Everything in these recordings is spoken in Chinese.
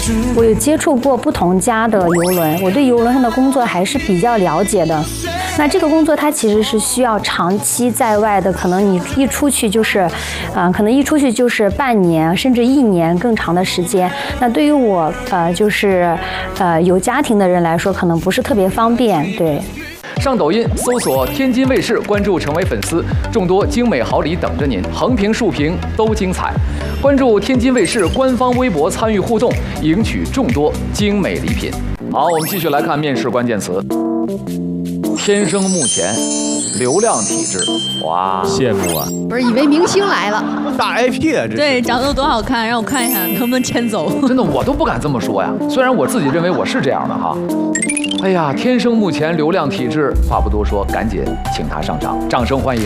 我有接触过不同家的邮轮，我对邮轮上的工作还是比较了解的。那这个工作它其实是需要长期在外的，可能你一出去就是，可能一出去就是半年甚至1年更长的时间。那对于我有家庭的人来说，可能不是特别方便，对。 上抖音搜索天津卫视，关注成为粉丝，众多精美好礼等着您，横屏竖屏都精彩。关注天津卫视官方微博参与互动，赢取众多精美礼品。好，我们继续来看面试关键词。天生目前，流量体质，哇， 羡慕啊！ 不是以为明星来了， 大 IP 啊，这对，长得多好看，让我看一下能不能牵走。 真的，我都不敢这么说呀。虽然我自己认为我是这样的哈。哎呀，天生目前流量体质，话不多说，赶紧请他上场，掌声欢迎。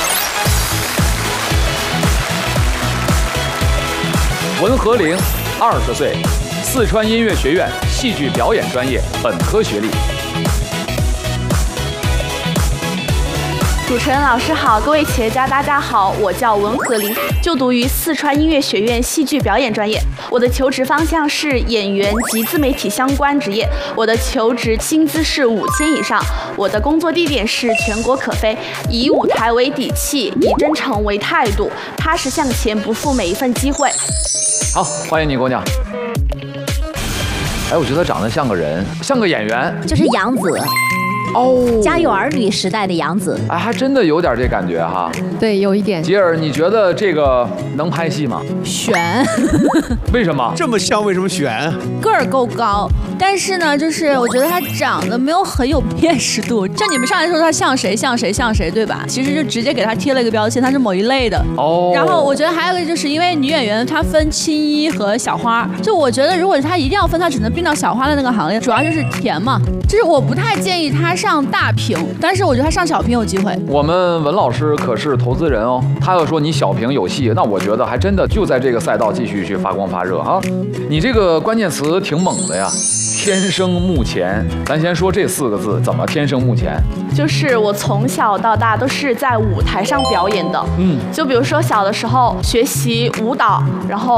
文和玲，20岁，四川音乐学院戏剧表演专业本科学历。 主持人老师好，各位企业家大家好，我叫文和玲，就读于四川音乐学院戏剧表演专业。我的求职方向是演员及自媒体相关职业，我的求职薪资是5000以上，我的工作地点是全国可飞，以舞台为底气，以真诚为态度，踏实向前，不负每一份机会。 好，欢迎你姑娘。哎，我觉得长得像个人，像个演员， 就是杨紫。 哦， 家有儿女时代的杨紫， 哎，还真的有点这感觉哈。 对，有一点。 吉尔，你觉得这个能拍戏吗？ 选， 为什么？ 这么像，为什么选？ 个儿够高，但是呢，就是我觉得他长得没有很有辨识度。像你们上来说他像谁像谁像谁，对吧？其实就直接给他贴了一个标签，他是某一类的。 哦。 然后我觉得还有一个就是因为女演员她分青衣和小花，就我觉得如果她一定要分，她只能并到小花的那个行列，主要就是甜嘛。就是我不太建议她上大屏，但是我觉得她上小屏有机会。 我们文老师可是投资人哦，他要说你小屏有戏，那我觉得还真的就在这个赛道继续去发光发热啊！你这个关键词挺猛的呀，天生目前。咱先说这4个字，怎么天生目前？ 就是我从小到大都是在舞台上表演的，就比如说小的时候学习舞蹈，然后